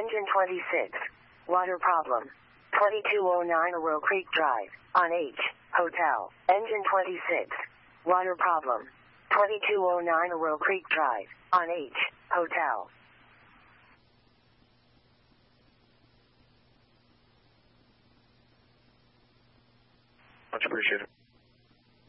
Engine 26. Water problem. 2209 Arrow Creek Drive, on H, Hotel. Engine 26. Water problem. 2209 Arrow Creek Drive, on H, Hotel. Much appreciated.